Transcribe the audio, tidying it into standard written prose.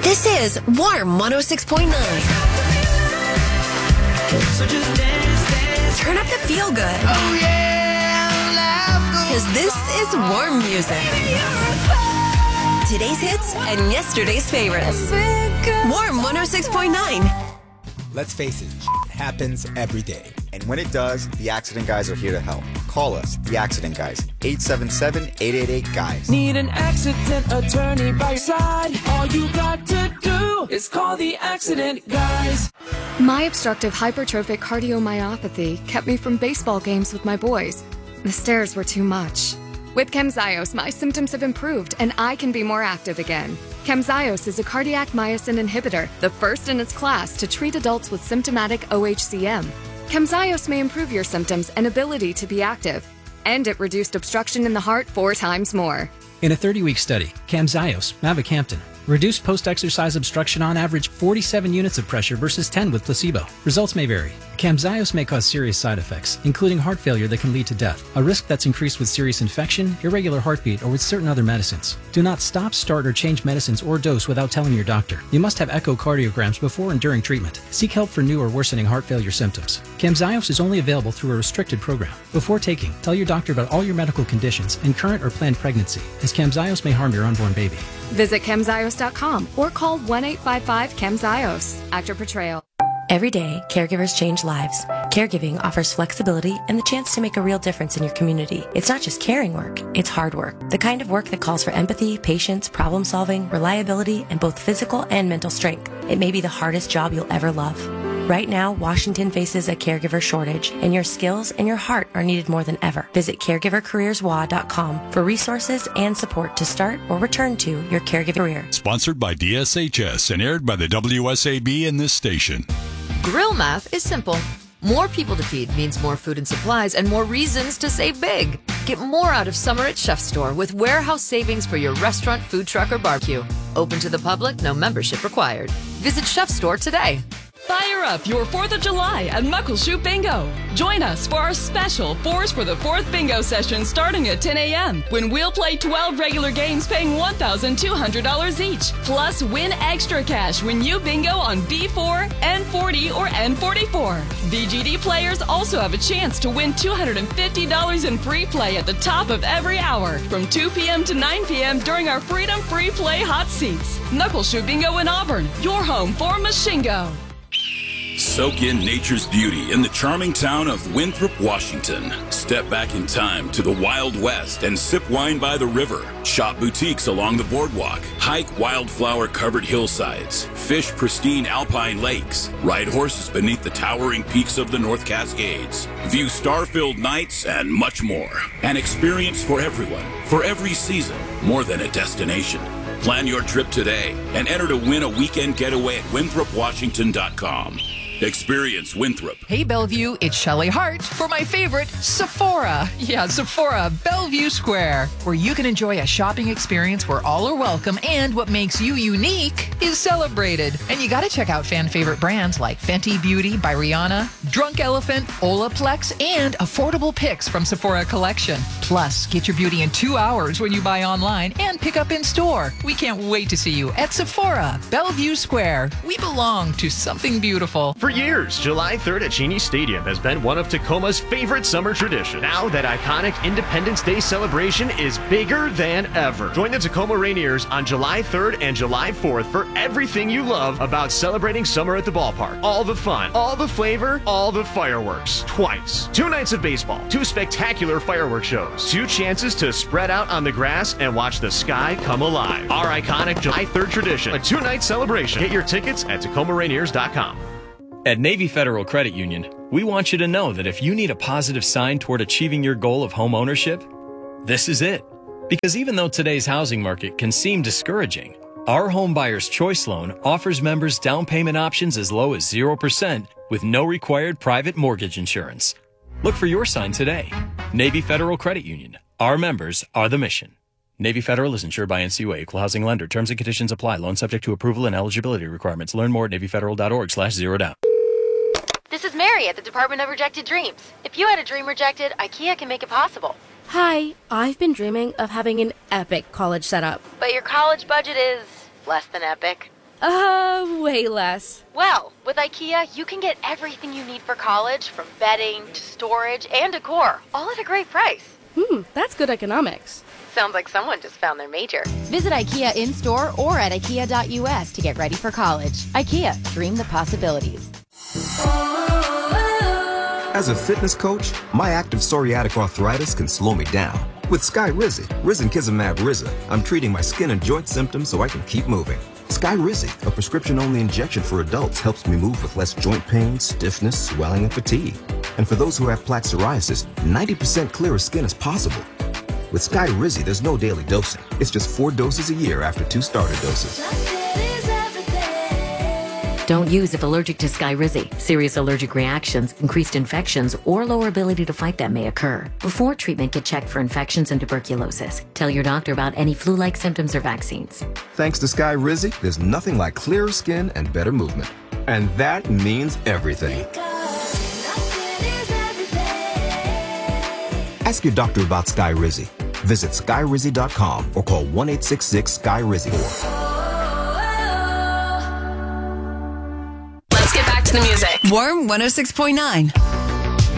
This is Warm 106.9. So just dance. Turn up the feel good. Oh yeah, Because this is warm music. Today's hits and yesterday's favorites. Warm 106.9. Let's face it, happens every day. And when it does, the Accident Guys are here to help. Call us, the Accident Guys, 877-888-GUYS. Need an accident attorney by your side. All you got to do is call the Accident Guys. My obstructive hypertrophic cardiomyopathy kept me from baseball games with my boys. The stairs were too much. With Camzyos, my symptoms have improved and I can be more active again. Camzyos is a cardiac myosin inhibitor, the first in its class to treat adults with symptomatic OHCM. Camzyos may improve your symptoms and ability to be active, and it reduced obstruction in the heart 4 times more. In a 30-week study, Camzyos, mavacamten, reduced post-exercise obstruction on average 47 units of pressure versus 10 with placebo. Results may vary. Camzyos may cause serious side effects, including heart failure that can lead to death, a risk that's increased with serious infection, irregular heartbeat, or with certain other medicines. Do not stop, start, or change medicines or dose without telling your doctor. You must have echocardiograms before and during treatment. Seek help for new or worsening heart failure symptoms. Camzyos is only available through a restricted program. Before taking, tell your doctor about all your medical conditions and current or planned pregnancy, as Camzyos may harm your unborn baby. Visit Camzyos.com or call 1-855-CAMZYOS. Actor portrayal. Every day, caregivers change lives. Caregiving offers flexibility and the chance to make a real difference in your community. It's not just caring work, it's hard work. The kind of work that calls for empathy, patience, problem solving, reliability, and both physical and mental strength. It may be the hardest job you'll ever love. Right now, Washington faces a caregiver shortage, and your skills and your heart are needed more than ever. Visit caregivercareerswa.com for resources and support to start or return to your caregiver career. Sponsored by DSHS and aired by the WSAB in this station. Grill math is simple. More people to feed means more food and supplies and more reasons to save big. Get more out of summer at Chef Store with warehouse savings for your restaurant, food truck, or barbecue. Open to the public, no membership required. Visit Chef Store today. Fire up your 4th of July at Muckleshoot Bingo. Join us for our special 4s for the 4th bingo session starting at 10 a.m. when we'll play 12 regular games paying $1,200 each. Plus, win extra cash when you bingo on B4, N40, or N44. VGD players also have a chance to win $250 in free play at the top of every hour from 2 p.m. to 9 p.m. during our Freedom Free Play Hot Seats. Muckleshoot Bingo in Auburn, your home for Mashingo. Soak in nature's beauty in the charming town of Winthrop, Washington. Step back in time to the Wild West and sip wine by the river. Shop boutiques along the boardwalk. Hike wildflower-covered hillsides. Fish pristine alpine lakes. Ride horses beneath the towering peaks of the North Cascades. View star-filled nights and much more. An experience for everyone, for every season, more than a destination. Plan your trip today and enter to win a weekend getaway at WinthropWashington.com. Experience Winthrop. Hey Bellevue, it's Shelley Hart for my favorite, Sephora. Yeah, Sephora, Bellevue Square, where you can enjoy a shopping experience where all are welcome and what makes you unique is celebrated. And you gotta check out fan favorite brands like Fenty Beauty by Rihanna, Drunk Elephant, Olaplex, and affordable picks from Sephora Collection. Plus, get your beauty in 2 hours when you buy online and pick up in store. We can't wait to see you at Sephora, Bellevue Square. We belong to something beautiful. For years, July 3rd at Cheney Stadium has been one of Tacoma's favorite summer traditions. Now that iconic Independence Day celebration is bigger than ever. Join the Tacoma Rainiers on July 3rd and July 4th for everything you love about celebrating summer at the ballpark. All the fun, all the flavor, all the fireworks. Twice. 2 nights of baseball, 2 spectacular fireworks shows, 2 chances to spread out on the grass and watch the sky come alive. Our iconic July 3rd tradition, a 2-night celebration. Get your tickets at TacomaRainiers.com. At Navy Federal Credit Union, we want you to know that if you need a positive sign toward achieving your goal of home ownership, this is it. Because even though today's housing market can seem discouraging, our Home Buyer's Choice Loan offers members down payment options as low as 0% with no required private mortgage insurance. Look for your sign today. Navy Federal Credit Union. Our members are the mission. Navy Federal is insured by NCUA, Equal Housing Lender. Terms and conditions apply. Loan subject to approval and eligibility requirements. Learn more at NavyFederal.org/zerodown. This is Mary at the Department of Rejected Dreams. If you had a dream rejected, IKEA can make it possible. Hi, I've been dreaming of having an epic college setup. But your college budget is less than epic. Way less. Well, with IKEA, you can get everything you need for college, from bedding to storage and decor, all at a great price. That's good economics. Sounds like someone just found their major. Visit IKEA in-store or at IKEA.us to get ready for college. IKEA, dream the possibilities. As a fitness coach, my active psoriatic arthritis can slow me down. With Skyrizi, risankizumab Riza, I'm treating my skin and joint symptoms so I can keep moving. Skyrizi, a prescription-only injection for adults, helps me move with less joint pain, stiffness, swelling, and fatigue. And for those who have plaque psoriasis, 90% clearer skin is possible. With Skyrizi, there's no daily dosing. It's just 4 doses a year after 2 starter doses. Don't use if allergic to Skyrizi. Serious allergic reactions, increased infections, or lower ability to fight them may occur. Before treatment, get checked for infections and tuberculosis. Tell your doctor about any flu-like symptoms or vaccines. Thanks to Skyrizi, there's nothing like clearer skin and better movement. And that means everything. Ask your doctor about Skyrizi. Visit Skyrizi.com or call 1-866-SKYRIZI. Let's get back to the music. Warm 106.9.